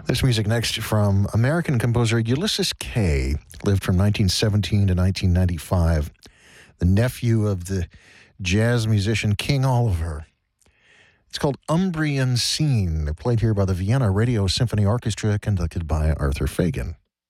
This music next from American composer Ulysses Kay, lived from 1917 to 1995, the nephew of the jazz musician King Oliver. It's called Umbrian Scene. They're played here by the Vienna Radio Symphony Orchestra, conducted by Arthur Fagan.